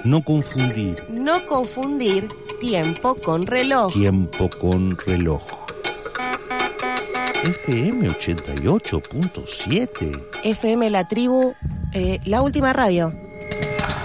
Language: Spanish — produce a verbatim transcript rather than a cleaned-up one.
No confundir. No confundir tiempo con reloj. Tiempo con reloj. F M ochenta y ocho punto siete. F M La Tribu, eh, la última radio.